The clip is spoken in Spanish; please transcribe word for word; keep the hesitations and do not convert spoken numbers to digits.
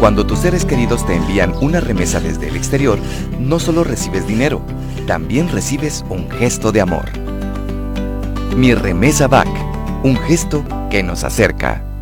Cuando tus seres queridos te envían una remesa desde el exterior, no solo recibes dinero, también recibes un gesto de amor. Mi Remesa Back, un gesto que nos acerca.